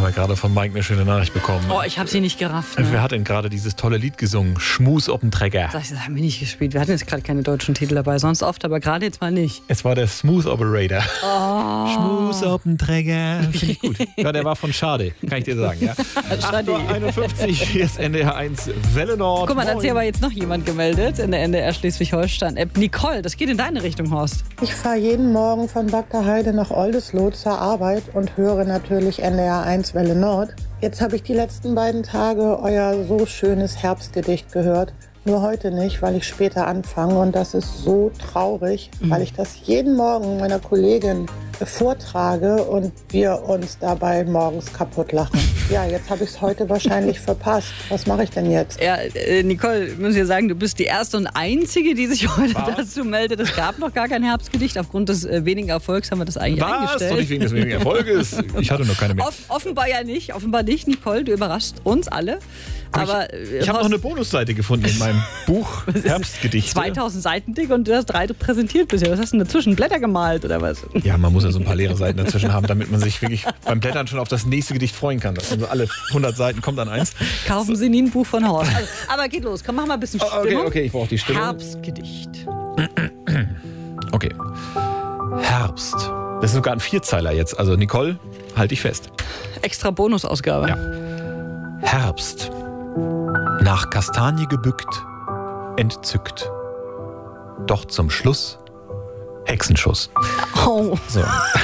wir gerade von Mike eine schöne Nachricht bekommen. Oh, ich habe sie nicht gerafft. Ne? Wer hat denn gerade dieses tolle Lied gesungen? Schmus op den Träger. Das haben wir nicht gespielt. Wir hatten jetzt gerade keine deutschen Titel dabei, sonst oft, aber gerade jetzt mal nicht. Es war der Smooth Operator. Oh. Schmus op den Träger. Finde ich gut. Ja, der war von Schade, kann ich dir sagen. Ja. 8:51 Uhr, hier ist NDR 1 Welle Nord. Guck mal, da hat sich aber jetzt noch jemand gemeldet in der NDR Schleswig-Holstein-App. Nicole, das geht in deine Richtung, Horst. Ich fahre jeden Morgen von Bagdaheide nach Oldesloe zur Arbeit und höre natürlich NDR 1 Welle Nord. Jetzt habe ich die letzten beiden Tage euer so schönes Herbstgedicht gehört. Nur heute nicht, weil ich später anfange. Und das ist so traurig, weil ich das jeden Morgen meiner Kollegin vortrage und wir uns dabei morgens kaputt lachen. Ja, jetzt habe ich es heute wahrscheinlich verpasst. Was mache ich denn jetzt? Ja, Nicole, ich muss dir sagen, du bist die erste und einzige, die sich heute dazu meldet. Es gab noch gar kein Herbstgedicht. Aufgrund des wenigen Erfolgs haben wir das eigentlich eingestellt. Doch nicht wegen des wenigen Erfolges. Ich hatte noch keine mehr. Offenbar ja nicht. Offenbar nicht, Nicole. Du überraschst uns alle. Aber ich habe noch eine Bonusseite gefunden in meinem Buch Herbstgedichte. 2000 Seiten dick und du hast 3 präsentiert bisher. Was hast du denn dazwischen? Blätter gemalt oder was? Ja, man muss ja so ein paar leere Seiten dazwischen haben, damit man sich wirklich beim Blättern schon auf das nächste Gedicht freuen kann. Also alle 100 Seiten kommt dann eins. Kaufen Sie nie ein Buch von Horst. Also, aber geht los. Komm, mach mal ein bisschen Stimmung. Okay, ich brauche die Stimmung. Herbstgedicht. Okay. Herbst. Das ist sogar ein Vierzeiler jetzt. Also Nicole, halt dich fest. Extra Bonusausgabe. Ja. Herbst. Nach Kastanie gebückt, entzückt. Doch zum Schluss Hexenschuss. Oh. So.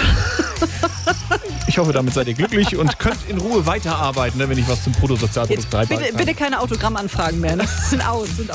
Ich hoffe, damit seid ihr glücklich und könnt in Ruhe weiterarbeiten, wenn ich was zum Bruttosozialprodukt 3 Bitte keine Autogrammanfragen mehr. Ne? Sind aus.